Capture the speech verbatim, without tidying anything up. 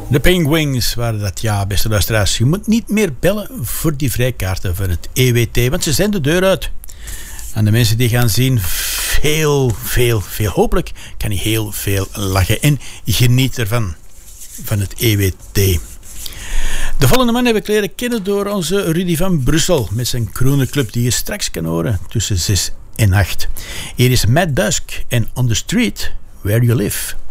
De Penguins waren dat, ja, beste luisteraars. Je moet niet meer bellen voor die vrijkaarten van het E W T, want ze zijn de deur uit. En de mensen die gaan zien, veel, veel, veel, hopelijk kan je heel veel lachen en geniet ervan, van het E W T. De volgende man hebben we leren kennen door onze Rudy van Brussel met zijn groene club die je straks kan horen tussen zes en acht. Hier is Matt Dusk en On the Street Where You Live.